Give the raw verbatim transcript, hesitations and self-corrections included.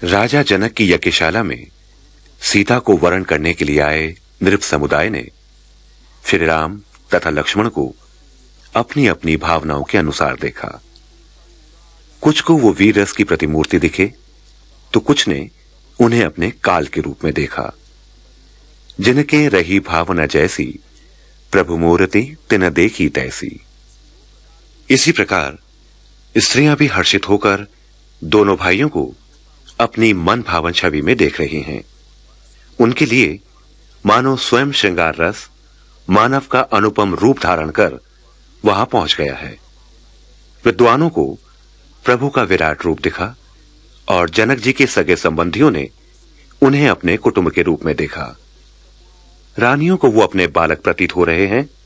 राजा जनक की यज्ञशाला में सीता को वरण करने के लिए आए नृप समुदाय ने श्री राम तथा लक्ष्मण को अपनी अपनी भावनाओं के अनुसार देखा। कुछ को वो वीर रस की प्रतिमूर्ति दिखे तो कुछ ने उन्हें अपने काल के रूप में देखा। जिनके रही भावना जैसी प्रभु मूर्ति तिन देखी तैसी। इसी प्रकार स्त्रियां भी हर्षित होकर दोनों भाइयों को अपनी मन भावन छवि में देख रही हैं। उनके लिए मानो स्वयं श्रृंगार रस मानव का अनुपम रूप धारण कर वहां पहुंच गया है। विद्वानों को प्रभु का विराट रूप दिखा और जनक जी के सगे संबंधियों ने उन्हें अपने कुटुंब के रूप में देखा। रानियों को वो अपने बालक प्रतीत हो रहे हैं